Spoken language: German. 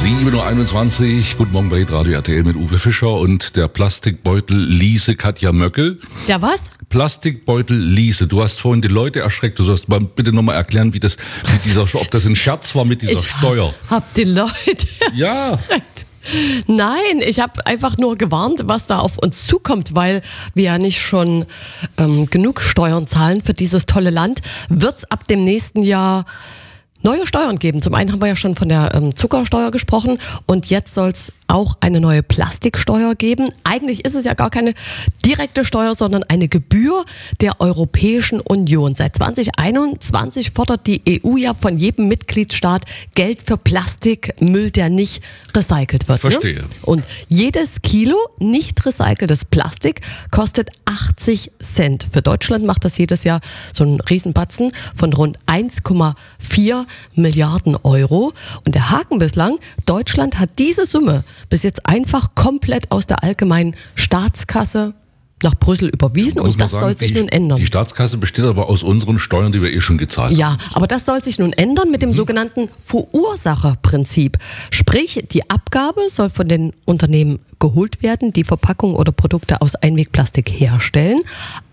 7.21 Uhr, guten Morgen bei Radio RTL mit Uwe Fischer und der Plastikbeutel Liese Katja Möckel. Der was? Plastikbeutel Liese. Du hast vorhin die Leute erschreckt. Du sollst mal bitte nochmal erklären, wie das mit dieser, ob das ein Scherz war mit dieser Steuer. Hab die Leute erschreckt. Nein, ich habe einfach nur gewarnt, was da auf uns zukommt, weil wir ja nicht schon genug Steuern zahlen für dieses tolle Land. Wird's ab dem nächsten Jahr neue Steuern geben. Zum einen haben wir ja schon von der Zuckersteuer gesprochen und jetzt soll es auch eine neue Plastiksteuer geben. Eigentlich ist es ja gar keine direkte Steuer, sondern eine Gebühr der Europäischen Union. Seit 2021 fordert die EU ja von jedem Mitgliedstaat Geld für Plastikmüll, der nicht recycelt wird. Verstehe. Ne? Und jedes Kilo nicht recyceltes Plastik kostet 80 Cent. Für Deutschland macht das jedes Jahr so einen Riesenbatzen von rund 1,4 Milliarden Euro. Und der Haken bislang, Deutschland hat diese Summe bis jetzt einfach komplett aus der allgemeinen Staatskasse nach Brüssel überwiesen und das soll sich nun ändern. Die Staatskasse besteht aber aus unseren Steuern, die wir schon gezahlt haben. Ja, aber das soll sich nun ändern mit dem sogenannten Verursacherprinzip. Sprich, die Abgabe soll von den Unternehmen geholt werden, die Verpackungen oder Produkte aus Einwegplastik herstellen.